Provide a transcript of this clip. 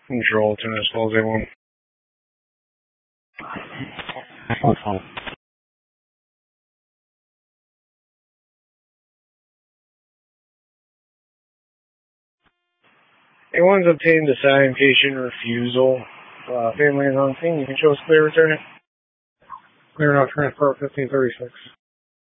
Control, turn as well as A1. A1's obtained a citation refusal. Family is on scene. You can show us clear return it. Clear now, transfer 1536.